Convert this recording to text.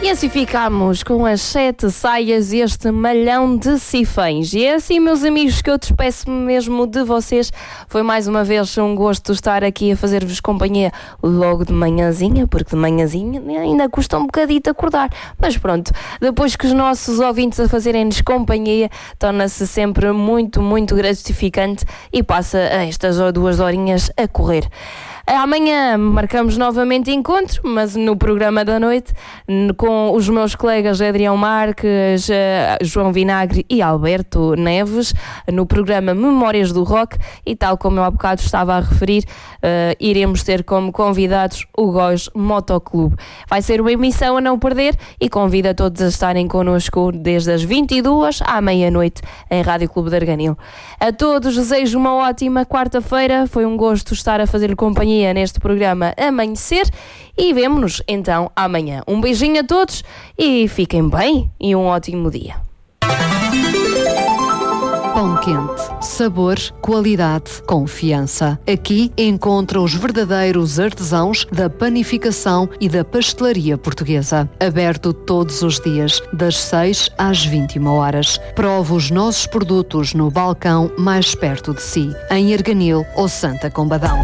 E assim ficamos com as 7 saias e este malhão de cifães. E é assim, meus amigos, que eu despeço mesmo de vocês. Foi mais uma vez um gosto estar aqui a fazer-vos companhia logo de manhãzinha, porque de manhãzinha ainda custa um bocadito acordar. Mas pronto, depois que os nossos ouvintes a fazerem-nos companhia, torna-se sempre muito, muito gratificante e passa estas 2 horinhas a correr. Amanhã marcamos novamente encontro, mas no programa da noite, com os meus colegas Adrião Marques, João Vinagre e Alberto Neves, no programa Memórias do Rock, e tal como eu há bocado estava a referir, iremos ter como convidados o GOS Motoclube. Vai ser uma emissão a não perder e convido a todos a estarem connosco desde as 22 à meia-noite em Rádio Clube de Arganil. A todos desejo uma ótima quarta-feira, foi um gosto estar a fazer companhia neste programa Amanhecer e vemo-nos então amanhã. Um beijinho a todos e fiquem bem e um ótimo dia. Pão quente, sabor, qualidade, confiança. Aqui encontra os verdadeiros artesãos da panificação e da pastelaria portuguesa. Aberto todos os dias, das 6 às 21 horas. Prove os nossos produtos no balcão mais perto de si, em Arganil ou Santa Combadão.